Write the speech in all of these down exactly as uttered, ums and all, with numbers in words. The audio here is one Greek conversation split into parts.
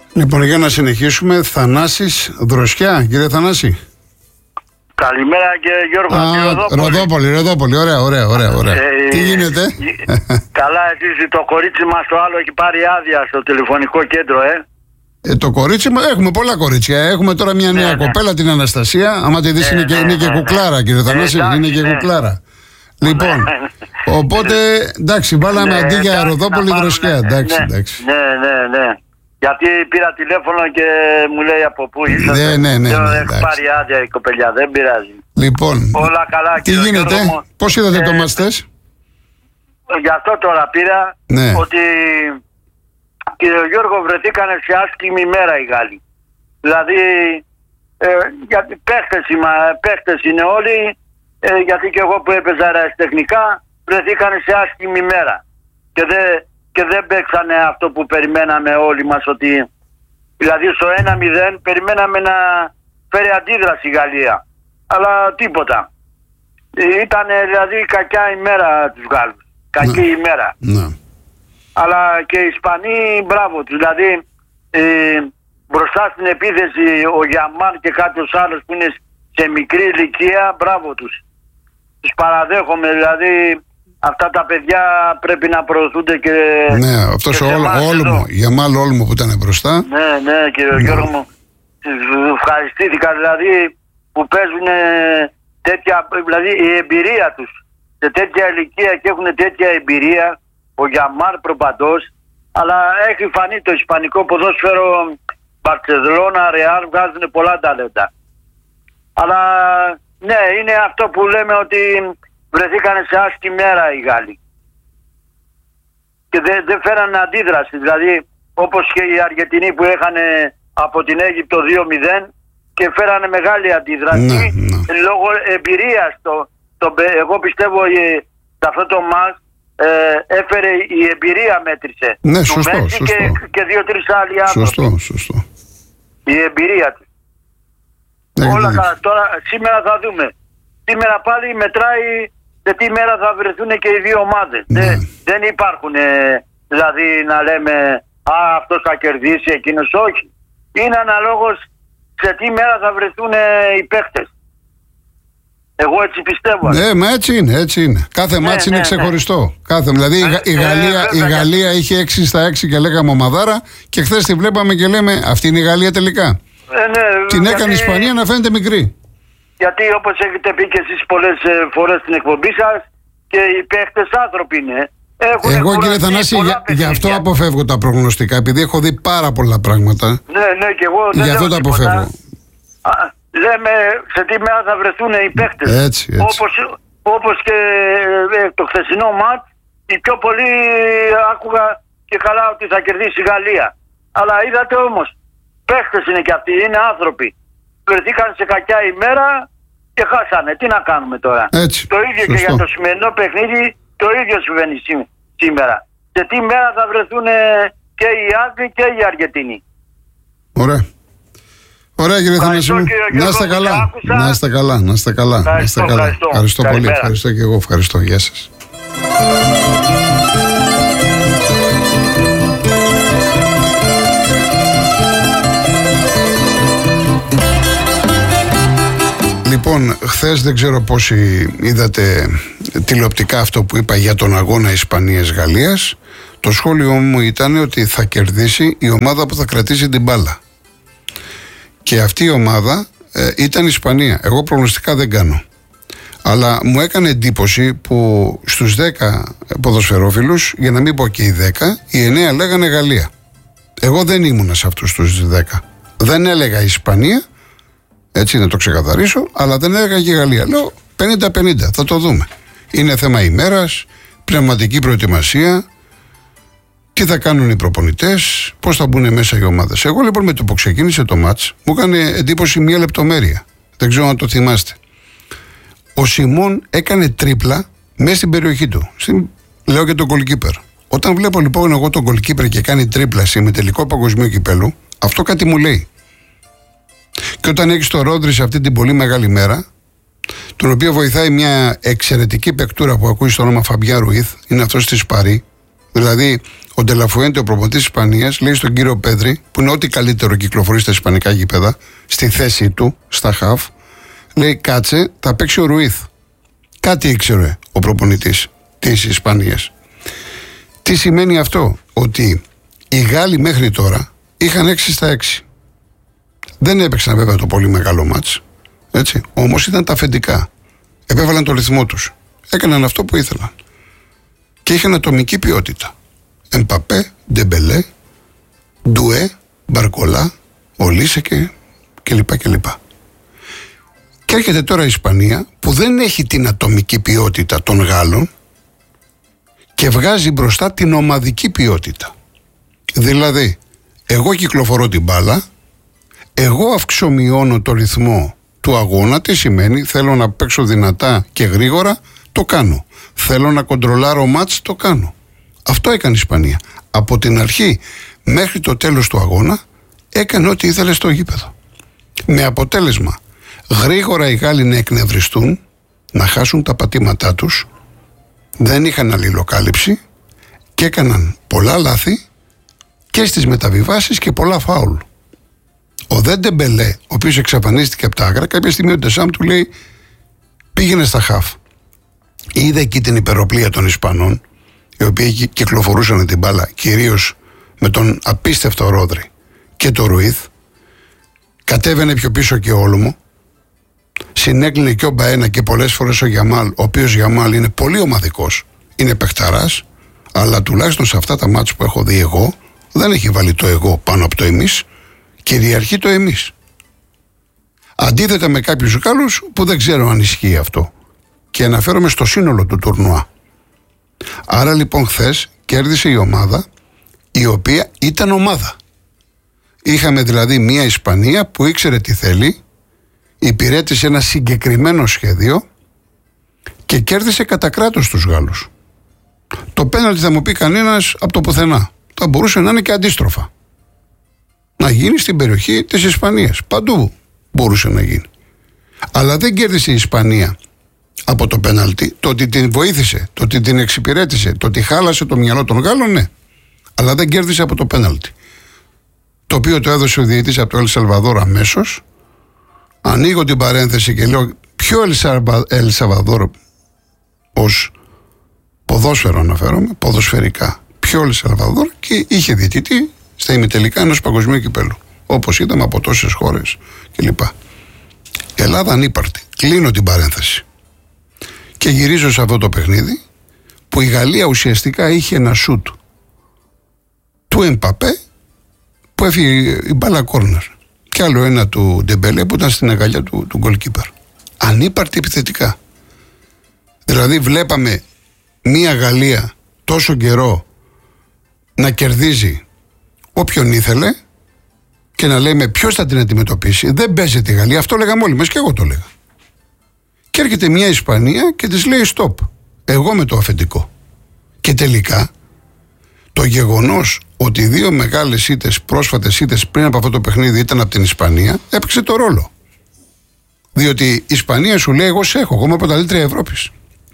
Λοιπόν, για να συνεχίσουμε, Θανάσης Δροσιά, κύριε Θανάση. Καλημέρα κύριε Γιώργο. Α, Ροδόπολη, Ροδόπολη, ωραία, ωραία, ωραία. ωραία. Ε, Τι γίνεται? Καλά, εσείς, το κορίτσι μας το άλλο έχει πάρει άδεια στο τηλεφωνικό κέντρο, ε. Ε, το κορίτσι μας, έχουμε πολλά κορίτσια. Έχουμε τώρα μια νέα ναι, κοπέλα, ναι. την Αναστασία. Άμα τη δεις, ναι, είναι, και, ναι, είναι και ναι, κουκλάρα, ναι. κύριε Θανάση, ναι, είναι και ναι. κουκλάρα. Λοιπόν, οπότε, εντάξει, βάλαμε ναι, αντί για Ροδόπολη Δροσιά. Εντάξει, ναι, εντάξει. Ναι, ναι, ναι. Γιατί πήρα τηλέφωνο και μου λέει από πού είσαι. Ναι, ναι, ναι. Δεν ναι, έχει πάρει άδεια η κοπελιά, δεν πειράζει. Λοιπόν, όλα καλά, τι γίνεται, Γιώργο, πώς είδατε ε, το μάτς? Γι' αυτό τώρα πήρα ναι. ότι, κύριε Γιώργο, βρεθήκανε σε άσχημη μέρα οι Γάλλοι. Δηλαδή, ε, γιατί παίχτες, παίχτες είναι όλοι, ε, γιατί και εγώ που έπαιζα αεραστεχνικά, βρεθήκανε σε άσχημη μέρα. Και δεν... Και δεν παίξανε αυτό που περιμέναμε όλοι μας, ότι δηλαδή στο ένα μηδέν περιμέναμε να φέρει αντίδραση η Γαλλία. Αλλά τίποτα. Ήταν δηλαδή κακιά ημέρα τους Γάλλους. Κακή ναι. ημέρα. Ναι. Αλλά και οι Ισπανοί, μπράβο τους. Δηλαδή ε, μπροστά στην επίθεση ο Γιαμάν και κάποιος άλλος που είναι σε μικρή ηλικία, μπράβο τους. Τους παραδέχομαι, δηλαδή. Αυτά τα παιδιά πρέπει να προωθούνται και... Ναι, αυτός ο Όλμο, για μάλλον Όλμο που ήταν μπροστά. Ναι, ναι, κύριε ναι. Γιώργο μου. Ευχαριστήθηκα δηλαδή που παίζουν τέτοια... Δηλαδή η εμπειρία τους σε τέτοια ηλικία και έχουν τέτοια εμπειρία. Ο Γιαμάρ προπαντός. Αλλά έχει φανεί το ισπανικό ποδόσφαιρο, Μπαρτσελώνα, Ρεάλ, βγάζουν πολλά ταλέντα. Αλλά ναι, είναι αυτό που λέμε ότι... βρεθήκανε σε άσχημη μέρα οι Γάλλοι. Και δεν δε φέρανε αντίδραση. Δηλαδή, όπως και οι Αργεντινοί που έχανε από την Αίγυπτο δύο μηδέν και φέρανε μεγάλη αντίδραση. Ναι, ναι. Λόγω εμπειρίας. Το, το, εγώ πιστεύω σε αυτό το μας ε, έφερε η εμπειρία μέτρησε. Ναι, σωστό, σωστό. Και, και δύο-τρεις άλλοι άνθρωποι. Σωστό, σωστό. Η εμπειρία του. Ναι, όλα καλά. Τώρα, σήμερα θα δούμε. Σήμερα πάλι μετράει σε τι μέρα θα βρεθούν και οι δύο ομάδες. Ναι. Δεν, δεν υπάρχουν ε, δηλαδή να λέμε α, αυτός θα κερδίσει, εκείνος όχι. Είναι αναλόγως σε τι μέρα θα βρεθούν ε, οι παίχτες. Εγώ έτσι πιστεύω. Ναι, μα έτσι είναι, έτσι είναι. Κάθε ναι, μάτς ναι, είναι ξεχωριστό. Ναι. Κάθε, δηλαδή ε, η, Γαλλία, ε, η Γαλλία είχε έξι στα έξι και λέγαμε ομαδάρα και χθες τη βλέπαμε και λέμε αυτή είναι η Γαλλία τελικά. Ε, ναι, την έκανε γιατί... η Ισπανία να φαίνεται μικρή. Γιατί όπως έχετε πει και εσείς πολλές φορές στην εκπομπή σας και οι παίχτες άνθρωποι είναι. Έχουν Εγώ κύριε Θανάση για, γι' αυτό αποφεύγω τα προγνωστικά, επειδή έχω δει πάρα πολλά πράγματα. Ναι, ναι, και εγώ δεν γι' αυτό τα αποφεύγω. Α, λέμε σε τι μέρα θα βρεθούν οι παίχτες. Έτσι, έτσι. Όπως, όπως και ε, το χθεσινό μάτς, οι πιο πολλοί άκουγα και καλά ότι θα κερδίσει η Γαλλία. Αλλά είδατε όμως, παίχτες είναι και αυτοί, είναι άνθρωποι. Βρεθήκαν σε κακιά ημέρα και χάσανε. Τι να κάνουμε τώρα. Έτσι, το ίδιο σωστό. Και για το σημερινό παιχνίδι το ίδιο συμβαίνει σήμερα. Σε τι μέρα θα βρεθούν και οι Άγγλοι και οι Αργεντινοί. Ωραία. Ωραία κύριε Θανάση μου. Να είστε καλά. Να είστε καλά. Να είστε καλά. Να είστε καλά. Ευχαριστώ, ευχαριστώ πολύ. Ευχαριστώ και εγώ. Ευχαριστώ. Γεια σας. Λοιπόν, χθες δεν ξέρω πόσοι είδατε τηλεοπτικά αυτό που είπα για τον αγώνα Ισπανίας-Γαλλίας. Το σχόλιο μου ήταν ότι θα κερδίσει η ομάδα που θα κρατήσει την μπάλα. Και αυτή η ομάδα ε, ήταν η Ισπανία. Εγώ προγνωστικά δεν κάνω. Αλλά μου έκανε εντύπωση που στους δέκα ποδοσφαιρόφιλους, για να μην πω και οι δέκα, οι εννέα λέγανε Γαλλία. Εγώ δεν ήμουνα σε αυτούς τους δέκα. Δεν έλεγα Ισπανία. Έτσι να το ξεκαθαρίσω, αλλά δεν έλεγα και η Γαλλία. Λέω πενήντα πενήντα, θα το δούμε. Είναι θέμα ημέρας, πνευματική προετοιμασία, τι θα κάνουν οι προπονητές, πώς θα μπουν μέσα οι ομάδες. Εγώ λοιπόν με το που ξεκίνησε το μάτς, μου έκανε εντύπωση μια λεπτομέρεια. Δεν ξέρω αν το θυμάστε. Ο Σιμών έκανε τρίπλα μέσα στην περιοχή του. Στην... Λέω και τον goalkeeper. Όταν βλέπω λοιπόν εγώ τον goalkeeper και κάνει τρίπλα σε ημιτελικό παγκοσμίου κυπέλου, αυτό κάτι μου λέει. Και όταν έχεις το Ρόντρι σε αυτή την πολύ μεγάλη μέρα, τον οποίο βοηθάει μια εξαιρετική παικτούρα που ακούει στο όνομα Φαμπιάν Ρουίθ, είναι αυτός της Παρί, Δηλαδή, ο Ντελαφουέντε, ο προπονητής της Ισπανίας, λέει στον κύριο Πέδρη, που είναι ό,τι καλύτερο κυκλοφορεί στα ισπανικά γήπεδα, στη θέση του, στα χαφ, λέει κάτσε, θα παίξει ο Ρουίθ. Κάτι ήξερε ο προπονητής της Ισπανίας. Τι σημαίνει αυτό? Ότι οι Γάλλοι μέχρι τώρα είχαν έξι στα έξι. Δεν έπαιξαν βέβαια το πολύ μεγάλο μάτς, έτσι. Όμως ήταν τα αφεντικά. Επέβαλαν το ρυθμό τους. Έκαναν αυτό που ήθελαν. Και είχαν ατομική ποιότητα. Εμπαπέ, Ντεμπελέ, Ντουέ, Μπαρκολά, Ολίσεκε κλπ. κλπ. Και έρχεται τώρα η Ισπανία που δεν έχει την ατομική ποιότητα των Γάλλων και βγάζει μπροστά την ομαδική ποιότητα. Δηλαδή, εγώ κυκλοφορώ την μπάλα, εγώ αυξομειώνω το ρυθμό του αγώνα. Τι σημαίνει? Θέλω να παίξω δυνατά και γρήγορα, το κάνω. Θέλω να κοντρολάρω μάτς, το κάνω. Αυτό έκανε η Ισπανία. Από την αρχή μέχρι το τέλος του αγώνα έκανε ό,τι ήθελε στο γήπεδο. Με αποτέλεσμα γρήγορα οι Γάλλοι να εκνευριστούν, να χάσουν τα πατήματά τους, δεν είχαν αλληλοκάλυψη και έκαναν πολλά λάθη και στις μεταβιβάσεις και πολλά φάουλ. Ο Δε Ντεμπελέ, ο οποίος εξαφανίστηκε από τα άκρα, κάποια στιγμή ο Ντεσάμ του λέει πήγαινε στα χαφ. Είδε εκεί την υπεροπλία των Ισπανών, οι οποίοι κυκλοφορούσαν την μπάλα κυρίως με τον απίστευτο Ρόδρυ και το Ρουίθ. Κατέβαινε πιο πίσω και ο Όλμο. Συνέκλεινε και ο Μπαένα και πολλές φορές ο Γιαμάλ, ο οποίος Γιαμάλ είναι πολύ ομαδικός, είναι παιχταράς, αλλά τουλάχιστον σε αυτά τα μάτς που έχω δει εγώ, δεν έχει βάλει το εγώ πάνω από το εμείς, κυριαρχεί το εμείς. Αντίθετα με κάποιους Γάλλους που δεν ξέρω αν ισχύει αυτό. Και αναφέρομαι στο σύνολο του τουρνουά. Άρα λοιπόν χθες κέρδισε η ομάδα η οποία ήταν ομάδα. Είχαμε δηλαδή μια Ισπανία που ήξερε τι θέλει, υπηρέτησε ένα συγκεκριμένο σχέδιο και κέρδισε κατά κράτος τους Γάλλους. Το πέναλτι θα μου πει κανένας από το πουθενά. Θα μπορούσε να είναι και αντίστροφα. Να γίνει στην περιοχή της Ισπανίας. Παντού μπορούσε να γίνει. Αλλά δεν κέρδισε η Ισπανία από το πέναλτι. Το ότι την βοήθησε, το ότι την εξυπηρέτησε, το ότι χάλασε το μυαλό των Γάλλων, ναι. Αλλά δεν κέρδισε από το πέναλτι. Το οποίο το έδωσε ο διαιτητής από το Ελ Σαλβαδόρ αμέσως. Ανοίγω την παρένθεση και λέω ποιο Ελ Σαλβαδόρ ως ποδόσφαιρο αναφέρομαι, ποδοσφαιρικά. Ποιο Ελ Σαλβαδόρ, και είχε διαιτητή στα ημιτελικά ενός παγκοσμίου κυπέλου. Όπως είδαμε από τόσες χώρες κλπ. Ελλάδα ανύπαρτη. Κλείνω την παρένθεση. Και γυρίζω σε αυτό το παιχνίδι που η Γαλλία ουσιαστικά είχε ένα σούτ του Εμπαπέ που έφυγε η μπάλα κόρνερ. Και άλλο ένα του Ντεμπελέ που ήταν στην αγκαλιά του, του goalkeeper. Ανύπαρτη επιθετικά. Δηλαδή βλέπαμε μια Γαλλία τόσο καιρό να κερδίζει όποιον ήθελε και να λέμε ποιος θα την αντιμετωπίσει. Δεν παίζεται η Γαλλία. Αυτό λέγαμε όλοι μας και εγώ το λέγα. Και έρχεται μια Ισπανία και της λέει stop. Εγώ με το αφεντικό. Και τελικά το γεγονός ότι δύο μεγάλες ήττες, πρόσφατες ήττες πριν από αυτό το παιχνίδι ήταν από την Ισπανία, έπαιξε το ρόλο. Διότι η Ισπανία σου λέει εγώ σε έχω, εγώ είμαι πρωταθλήτρια Ευρώπης.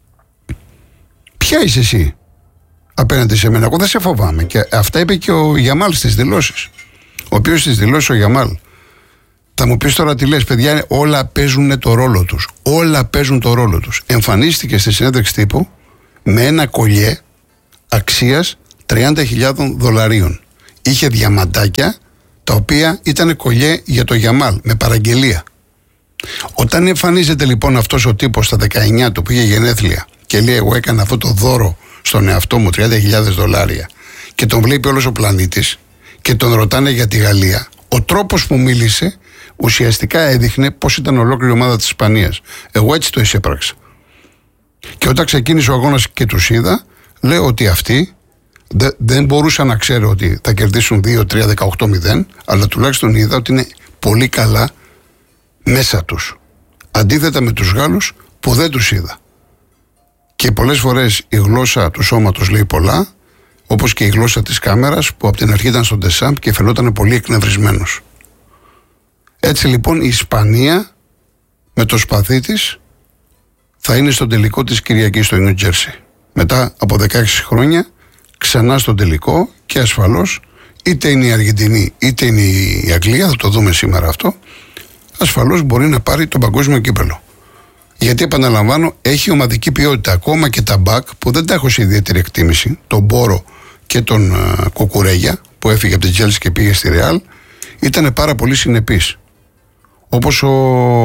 Ποια είσαι εσύ απέναντι σε μένα? Εγώ δεν σε φοβάμαι. Και αυτά είπε και ο Γιαμάλ στις δηλώσεις. Ο οποίος στις δηλώσεις ο Γιαμάλ. Θα μου πεις τώρα τι λες, παιδιά, όλα παίζουν το ρόλο τους. Όλα παίζουν το ρόλο τους. Εμφανίστηκε στη συνέντευξη τύπου με ένα κολλιέ αξίας τριάντα χιλιάδες δολαρίων. Είχε διαμαντάκια τα οποία ήταν κολλιέ για το Γιαμάλ με παραγγελία. Όταν εμφανίζεται λοιπόν αυτός ο τύπος στα δεκαεννιά του που είχε γενέθλια και λέει εγώ έκανα αυτό το δώρο στον εαυτό μου τριάντα χιλιάδες δολάρια και τον βλέπει όλος ο πλανήτης και τον ρωτάνε για τη Γαλλία, ο τρόπος που μίλησε ουσιαστικά έδειχνε πως ήταν ολόκληρη ομάδα της Ισπανίας. Εγώ έτσι το εισέπραξα. Και όταν ξεκίνησε ο αγώνας και τους είδα, λέω ότι αυτοί δε, δεν μπορούσαν να ξέρουν ότι θα κερδίσουν δύο τρία δεκαοκτώ μηδέν, αλλά τουλάχιστον είδα ότι είναι πολύ καλά μέσα τους. Αντίθετα με τους Γάλλους που δεν τους είδα. Και πολλές φορές η γλώσσα του σώματος λέει πολλά, όπως και η γλώσσα της κάμερας που από την αρχή ήταν στον Ντεσάμπ και φαινόταν πολύ εκνευρισμένος. Έτσι λοιπόν η Ισπανία με το σπαθί της θα είναι στον τελικό της Κυριακής στο Νιου Τζέρσι. Μετά από δεκαέξι χρόνια ξανά στον τελικό και ασφαλώς είτε είναι η Αργεντινή είτε είναι η Αγγλία, θα το δούμε σήμερα αυτό, ασφαλώς μπορεί να πάρει το παγκόσμιο κύπελο. Γιατί επαναλαμβάνω, έχει ομαδική ποιότητα. Ακόμα και τα μπακ που δεν τα έχω σε ιδιαίτερη εκτίμηση, τον Μπόρο και τον uh, Κουκουρέγια που έφυγε από την Chelsea και πήγε στη Real, ήταν πάρα πολύ συνεπείς. Όπως ο,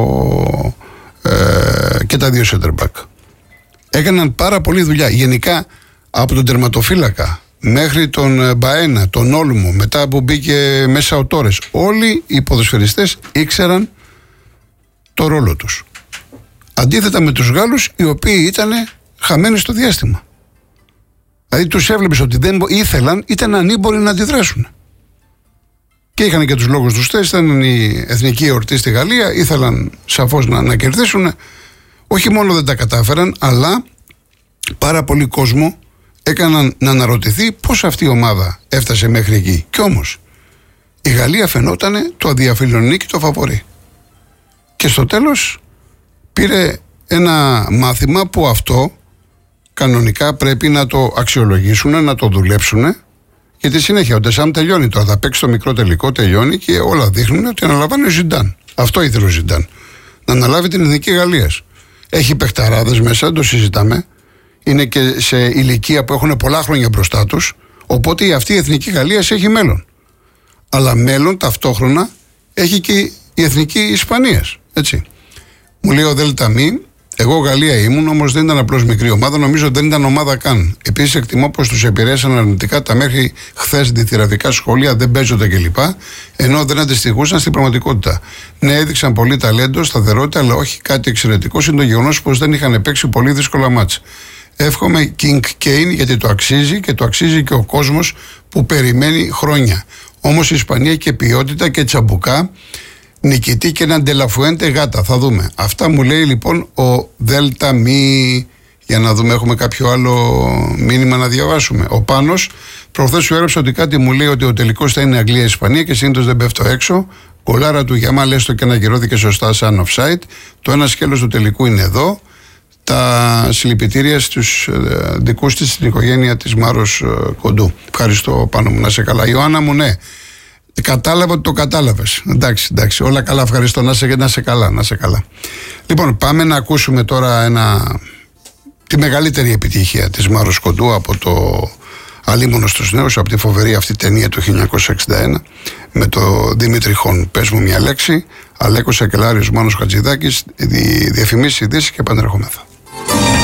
ε, και τα δύο center back. Έκαναν πάρα πολλή δουλειά. Γενικά από τον τερματοφύλακα μέχρι τον Μπαένα, τον Όλμο, μετά που μπήκε μέσα ο Τόρες, όλοι οι ποδοσφαιριστές ήξεραν το ρόλο τους. Αντίθετα με τους Γάλλους, οι οποίοι ήταν χαμένοι στο διάστημα. Δηλαδή τους έβλεπες ότι δεν ήθελαν, ήταν ανήμποροι να αντιδράσουν. Και είχαν και τους λόγους τους θες, ήταν η εθνική εορτή στη Γαλλία, ήθελαν σαφώς να, να κερδίσουν. Όχι μόνο δεν τα κατάφεραν, αλλά πάρα πολύ κόσμο έκαναν να αναρωτηθεί πώς αυτή η ομάδα έφτασε μέχρι εκεί. Κι όμως η Γαλλία φαινόταν το αδιαφιλονίκη και το φαβορί. Και στο τέλος πήρε ένα μάθημα που αυτό κανονικά πρέπει να το αξιολογήσουν, να το δουλέψουν. Γιατί συνέχεια ο Ντεσάμ τελειώνει τώρα. Θα παίξει το μικρό τελικό, τελειώνει και όλα δείχνουν ότι αναλαμβάνει ο Ζιντάν. Αυτό ήθελε ο Ζιντάν. Να αναλάβει την εθνική Γαλλίας. Έχει παιχταράδες μέσα, δεν το συζητάμε. Είναι και σε ηλικία που έχουν πολλά χρόνια μπροστά τους. Οπότε αυτή η εθνική Γαλλίας έχει μέλλον. Αλλά μέλλον ταυτόχρονα έχει και η εθνική Ισπανίας. Έτσι. Μου λέει ο Δέλτα Μη, εγώ Γαλλία ήμουν, όμως δεν ήταν απλώς μικρή ομάδα, νομίζω δεν ήταν ομάδα καν. Επίσης, εκτιμώ πως τους επηρέασαν αρνητικά τα μέχρι χθες διθυραβικά σχόλια, δεν παίζονται κλπ. Ενώ δεν αντιστοιχούσαν στην πραγματικότητα. Ναι, έδειξαν πολύ ταλέντο, σταθερότητα, αλλά όχι κάτι εξαιρετικό. Είναι το γεγονός πως δεν είχαν παίξει πολύ δύσκολα μάτς. Εύχομαι King Kane γιατί το αξίζει και το αξίζει και ο κόσμος που περιμένει χρόνια. Όμως η Ισπανία έχει και ποιότητα και τσαμπουκά. Νικητή και έναν Ντελαφουέντε γάτα. Θα δούμε. Αυτά μου λέει λοιπόν ο Δέλτα Μη. Για να δούμε, έχουμε κάποιο άλλο μήνυμα να διαβάσουμε. Ο Πάνος προχθές σου έγραψε ότι κάτι μου λέει ότι ο τελικός θα είναι Αγγλία-Ισπανία και συνήθως δεν πέφτω έξω. Κολάρα του Γιαμάλ έστω και ανακυρώθηκε σωστά σαν offside. Το ένα σκέλος του τελικού είναι εδώ. Τα συλληπιτήρια στους ε, δικούς της, στην οικογένεια της Μάρος ε, Κοντού. Ευχαριστώ Πάνο μου, να σε καλά. Ιωάννα μου, ναι. Κατάλαβα ότι το κατάλαβες. Εντάξει, εντάξει, όλα καλά, ευχαριστώ. Να σε, να σε καλά, να σε καλά. Λοιπόν, πάμε να ακούσουμε τώρα ένα, τη μεγαλύτερη επιτυχία της Μάρος Κοντού από το Αλίμονος στους Νέους, από τη φοβερή αυτή ταινία του χίλια εννιακόσια εξήντα ένα με το Δημήτρη Χον. Πες μου μια λέξη. Αλέκος Ακελάριος, Μάνος Χατζηδάκης, διαφημίσεις, ειδήσεις και επανερχόμεθα.